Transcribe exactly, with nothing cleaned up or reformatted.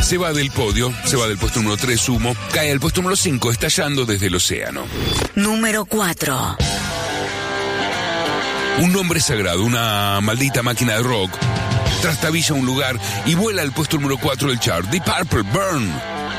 Se va del podio, se va del puesto número tres, Sumo, cae al puesto número cinco, estallando desde el océano. Número cuatro. Un nombre sagrado, una maldita máquina de rock, trastabilla un lugar y vuela al puesto número cuatro del chart, Deep Purple, Burn.